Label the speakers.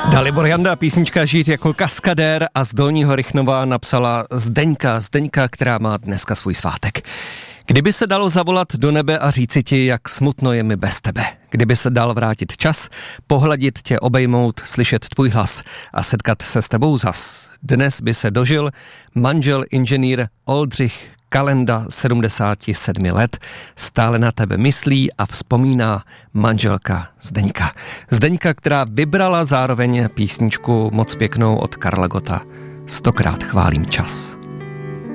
Speaker 1: Dalibor Janda, písnička Žít jako kaskadér, a z Dolního Rychnova napsala Zdeňka, která má dneska svůj svátek. Kdyby se dalo zavolat do nebe a říci ti, jak smutno je mi bez tebe. Kdyby se dal vrátit čas, pohladit tě, obejmout, slyšet tvůj hlas a setkat se s tebou zas. Dnes by se dožil manžel inženýr Oldřich Kalenda, 77 let, stále na tebe myslí a vzpomíná manželka Zdeňka. Zdeňka, která vybrala zároveň písničku moc pěknou od Karla Gotta, 100krát chválím čas.